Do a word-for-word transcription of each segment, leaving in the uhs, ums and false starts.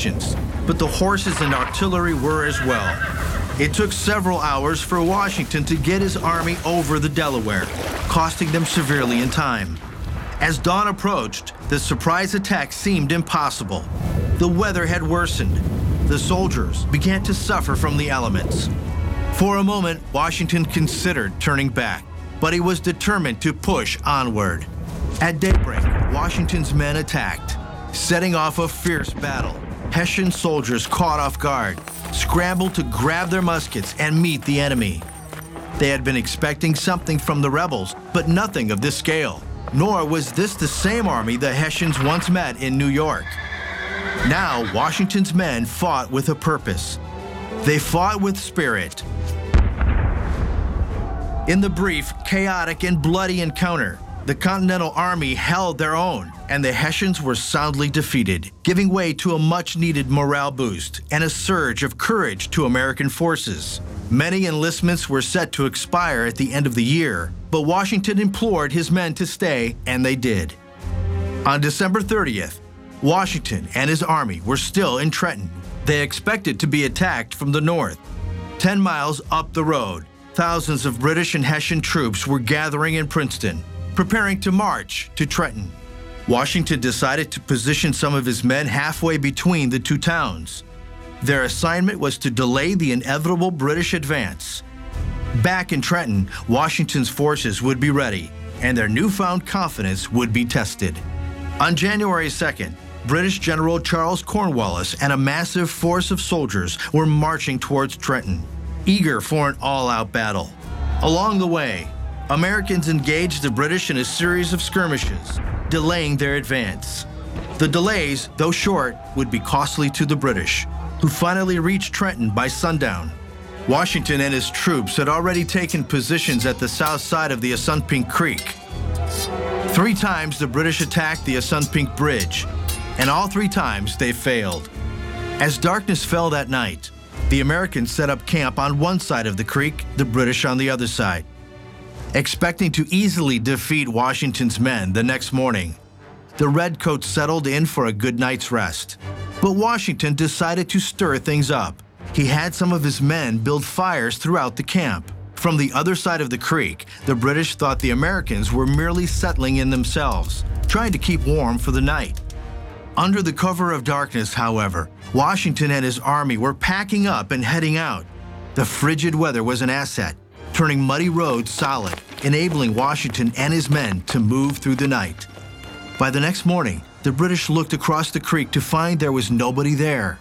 Hessians, but the horses and artillery were as well. It took several hours for Washington to get his army over the Delaware, costing them severely in time. As dawn approached, the surprise attack seemed impossible. The weather had worsened. The soldiers began to suffer from the elements. For a moment, Washington considered turning back, but he was determined to push onward. At daybreak, Washington's men attacked, setting off a fierce battle. Hessian soldiers, caught off guard, scrambled to grab their muskets and meet the enemy. They had been expecting something from the rebels, but nothing of this scale. Nor was this the same army the Hessians once met in New York. Now, Washington's men fought with a purpose. They fought with spirit. In the brief, chaotic, and bloody encounter, the Continental Army held their own, and the Hessians were soundly defeated, giving way to a much-needed morale boost and a surge of courage to American forces. Many enlistments were set to expire at the end of the year, but Washington implored his men to stay, and they did. On December thirtieth, Washington and his army were still in Trenton. They expected to be attacked from the north. Ten miles up the road, thousands of British and Hessian troops were gathering in Princeton, preparing to march to Trenton. Washington decided to position some of his men halfway between the two towns. Their assignment was to delay the inevitable British advance. Back in Trenton, Washington's forces would be ready, and their newfound confidence would be tested. On January second, British General Charles Cornwallis and a massive force of soldiers were marching towards Trenton, eager for an all-out battle. Along the way, Americans engaged the British in a series of skirmishes, delaying their advance. The delays, though short, would be costly to the British, who finally reached Trenton by sundown. Washington and his troops had already taken positions at the south side of the Assunpink Creek. Three times the British attacked the Assunpink Bridge, and all three times they failed. As darkness fell that night, the Americans set up camp on one side of the creek, the British on the other side. Expecting to easily defeat Washington's men the next morning, the Redcoats settled in for a good night's rest. But Washington decided to stir things up. He had some of his men build fires throughout the camp. From the other side of the creek, the British thought the Americans were merely settling in themselves, trying to keep warm for the night. Under the cover of darkness, however, Washington and his army were packing up and heading out. The frigid weather was an asset, turning muddy roads solid, enabling Washington and his men to move through the night. By the next morning, the British looked across the creek to find there was nobody there.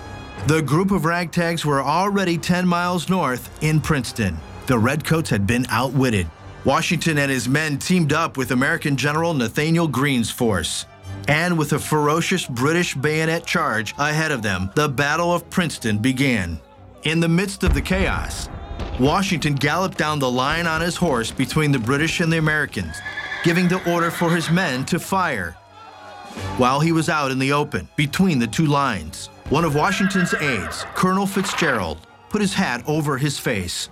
The group of ragtags were already ten miles north in Princeton. The Redcoats had been outwitted. Washington and his men teamed up with American General Nathaniel Greene's force. And with a ferocious British bayonet charge ahead of them, the Battle of Princeton began. In the midst of the chaos, Washington galloped down the line on his horse between the British and the Americans, giving the order for his men to fire. While he was out in the open, between the two lines, one of Washington's aides, Colonel Fitzgerald, put his hat over his face